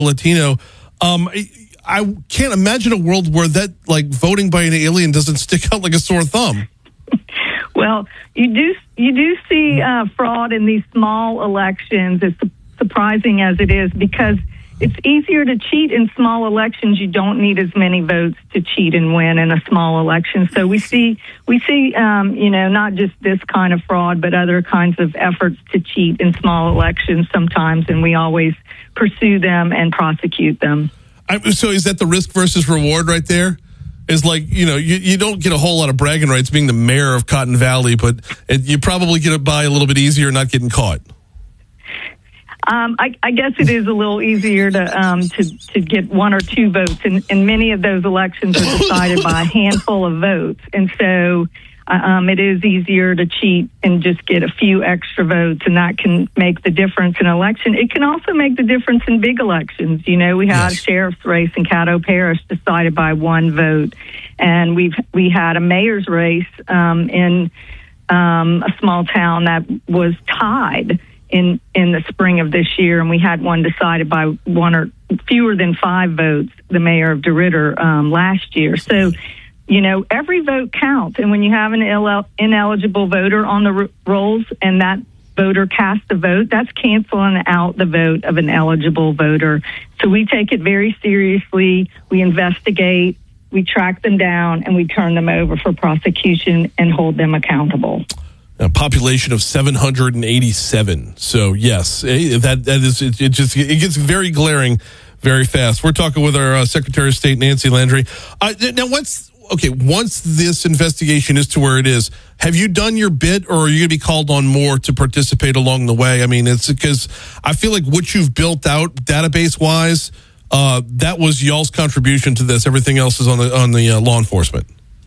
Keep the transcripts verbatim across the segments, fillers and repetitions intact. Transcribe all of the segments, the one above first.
Latino. Um, I, I can't imagine a world where that, like, voting by an alien doesn't stick out like a sore thumb. Well, you do you do see uh, fraud in these small elections, as surprising as it is, because it's easier to cheat in small elections. You don't need as many votes to cheat and win in a small election. So we see, we see, um, you know, not just this kind of fraud, but other kinds of efforts to cheat in small elections sometimes, and we always pursue them and prosecute them. I, so is that the risk versus reward right there? Is like, you know, you, you don't get a whole lot of bragging rights being the mayor of Cotton Valley, but it, you probably get it by a little bit easier not getting caught. Um, I, I guess it is a little easier to um, to, to get one or two votes, and, and many of those elections are decided by a handful of votes, and so uh, um, it is easier to cheat and just get a few extra votes, and that can make the difference in an election. It can also make the difference in big elections. You know, we had yes. a sheriff's race in Caddo Parish decided by one vote, and we've we had a mayor's race um, in um, a small town that was tied in in the spring of this year, and we had one decided by one or fewer than five votes, the mayor of DeRidder um, last year. So, you know, every vote counts, and when you have an Ill- ineligible voter on the r- rolls and that voter casts a vote, that's canceling out the vote of an eligible voter. So we take it very seriously. We investigate, we track them down, and we turn them over for prosecution and hold them accountable. A population of seven hundred eighty-seven. So yes, that that is it, it. Just it gets very glaring, very fast. We're talking with our uh, Secretary of State Nancy Landry. Uh, now, once okay, once this investigation is to where it is, have you done your bit, or are you going to be called on more to participate along the way? I mean, it's because I feel like what you've built out database wise, uh, that was y'all's contribution to this. Everything else is on the on the uh, law enforcement.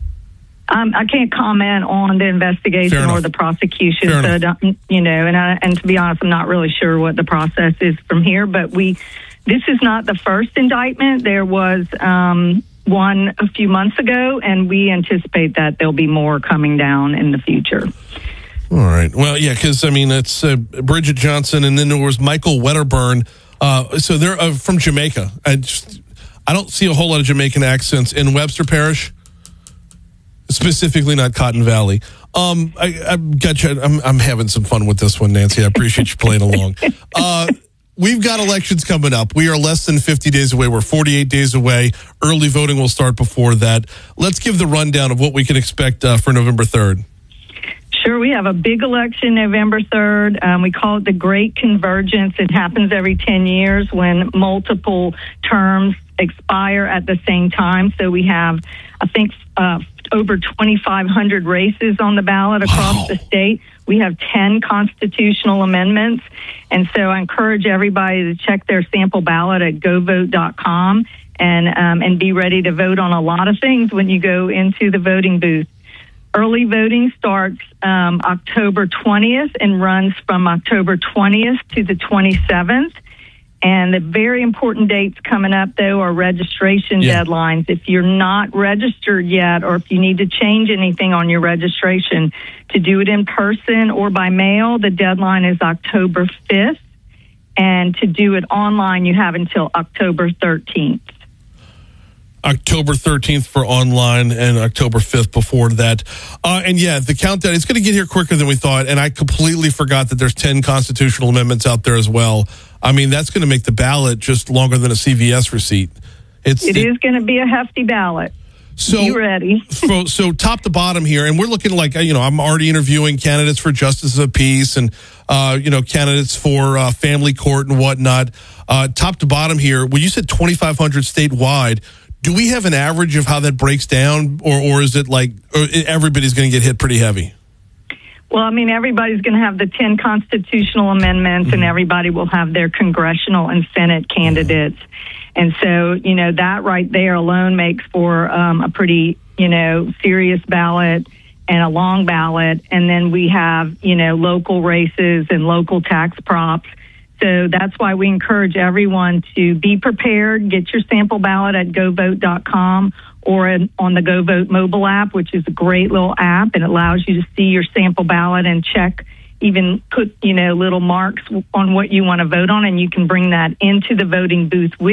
Um, I can't comment on the investigation or the prosecution, so I don't, you know, and I, and to be honest, I'm not really sure what the process is from here. But we, this is not the first indictment. There was um, one a few months ago, and we anticipate that there'll be more coming down in the future. All right. Well, yeah, because I mean, it's uh, Bridget Johnson, and then there was Michael Wedderburn. Uh, so they're uh, from Jamaica. I just, I don't see a whole lot of Jamaican accents in Webster Parish. Specifically, not Cotton Valley. Um, I, I got you. I'm, I'm having some fun with this one, Nancy. I appreciate you playing along. Uh, we've got elections coming up. We are less than fifty days away. We're forty-eight days away. Early voting will start before that. Let's give the rundown of what we can expect uh, for November third. Sure. We have a big election November third. Um, we call it the Great Convergence. It happens every ten years when multiple terms expire at the same time. So we have, I think, uh, over twenty-five hundred races on the ballot across wow. the state. We have ten constitutional amendments. And so I encourage everybody to check their sample ballot at go vote dot com and, um, and be ready to vote on a lot of things when you go into the voting booth. Early voting starts um, October twentieth and runs from October twentieth to the twenty-seventh. And the very important dates coming up, though, are registration yeah. deadlines. If you're not registered yet, or if you need to change anything on your registration, to do it in person or by mail, the deadline is October fifth. And to do it online, you have until October thirteenth. October thirteenth for online and October fifth before that. Uh, and yeah, the countdown, it's going to get here quicker than we thought. And I completely forgot that there's ten constitutional amendments out there as well. I mean, that's going to make the ballot just longer than a C V S receipt. It's, it, it is going to be a hefty ballot. So, be ready. so, so top to bottom here, and we're looking like, you know, I'm already interviewing candidates for justice of peace and, uh, you know, candidates for uh, family court and whatnot. Uh, top to bottom here, when you said twenty-five hundred statewide, do we have an average of how that breaks down, or, or is it like or everybody's going to get hit pretty heavy? Well, I mean, everybody's going to have the ten constitutional amendments, mm-hmm. and everybody will have their congressional and Senate candidates. Mm-hmm. And so, you know, that right there alone makes for um, a pretty, you know, serious ballot and a long ballot. And then we have, you know, local races and local tax props. So that's why we encourage everyone to be prepared, get your sample ballot at go vote dot com or in, on the GoVote mobile app, which is a great little app, and it allows you to see your sample ballot and check even put, you know, little marks on what you want to vote on, and you can bring that into the voting booth with